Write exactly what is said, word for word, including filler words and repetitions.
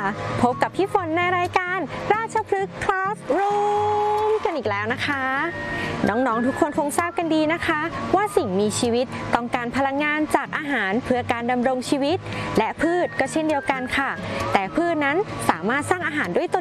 พบกับพี่ฝนในรายการราชพฤกษ์คลาสรูมกันอีกแล้วนะคะน้องๆทุกคนคงทราบกันดีนะคะว่าสิ่งมีชีวิตต้องการพลังงานจากอาหารเพื่อการดำรงชีวิตและพืชก็เช่นเดียวกันค่ะแต่พืชนั้นสามารถสร้างอาหารด้วยตน